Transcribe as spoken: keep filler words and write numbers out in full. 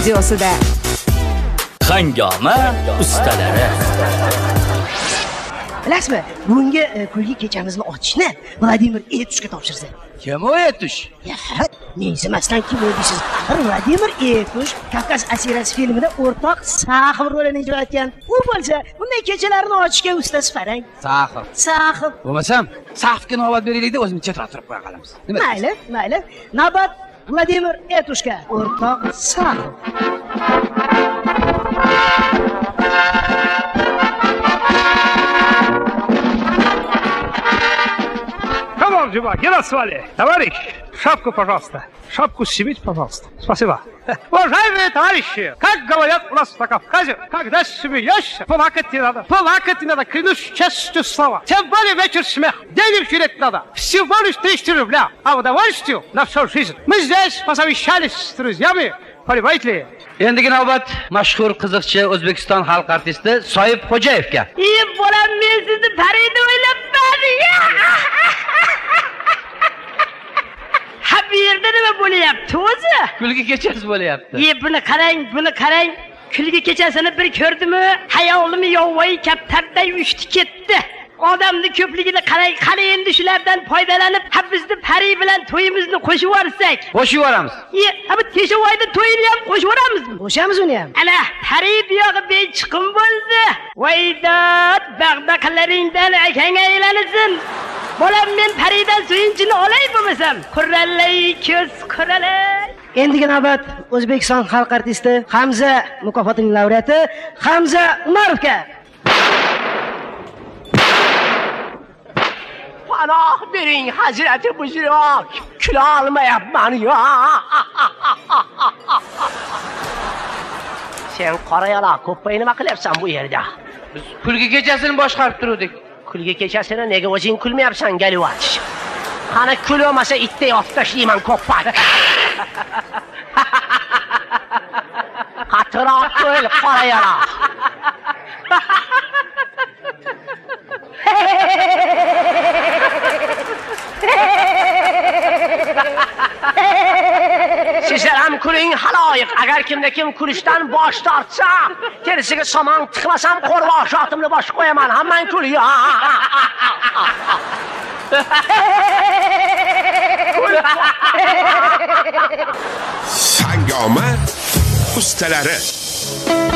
studiosida. Hangoma ustalari. Bilasizmi, bunga kulgi kechamizni ochishni Vladimir Etushga topshirsa. Kim o Etush? Ya, mensimasdan kim deysiz? Vladimir Etush Kavkaz asirasi filmida o'rtoq Saxov rolini ijro etgan. U bo'lsa, bunday kechalarni ochishga ustasi farang. Saxov. Saxov. Bo'lmasam, Saxovga navbat beraylik-da, o'zimiz chetroq turib qo'ya qolamiz. Nima? Mayli, mayli. Navbat Vladimir Etushga, o'rtoq Saxov. Чуваки, рассвали. Товарищ, шапку, пожалуйста. Шапку снимите, пожалуйста. Спасибо. Уважаемые товарищи, как говорят у нас на Кавказе, когда смеешься, плакать не надо. Плакать не надо, клянусь честью слова. Тем более вечер смех. Денег жалеть надо. Всего лишь тысяча рубля. А удовольствие на всю жизнь. Мы здесь позавещались с друзьями. Понимаете ли? Endigi navbat mashhur qiziqchi O'zbekiston xalq artisti Soyib Xo'jayevga. Ey bolam, men sizni Farida o'ylabman. Ha, bu yerda nima bo'lyapti o'zi? Kulgi kechasi bo'lyapti. Ey, buni qarang, buni qarang. Kulgi kechasini bir ko'rdimi? Hayolim yovvoyi kaptarday uchdi ketdi. Odamning ko'pligini qarang, qani endi shulardan foydalanib, ha bizni Pari bilan to'yimizni qo'shib yuborsak. Qo'shib yuboramiz. Ey, ha bu Teshovoyda to'yini ham qo'shib yuboramizmi? Qo'shamiz uni ham. Ana, Pari buyog'i bechiqim bo'ldi. Voydat, bag'daqalaringdan akang aylansin. Bolam, men Paridan suyunchini olay bo'lmasam. Qurrallay ko'z qurrallay. Endigi navbat O'zbekiston xalq artisti Hamza mukofotining laureati Hamza Umarovga. Panoh bering Hazrati Buzruk. Kula olmayapman yo. Sen qora yaloq ko'pay nima qilyapsan bu yerda? Biz kulgi kechasini boshqarib turdik. Kulgi kechasini nega o'zing kulmayapsan, Galivat? Qani kulmasa itday otib tashlayman ko'ppak. Qattiqroq kul, qora yaloq. Sizlar ham kuling haloyiq. Agar kimda kim kulishdan bosh tortsa, terisiga somon tiqmasam qo'rg'oq shotimni bosh qo'yaman. Hammang kuling. Hangoma ustalari.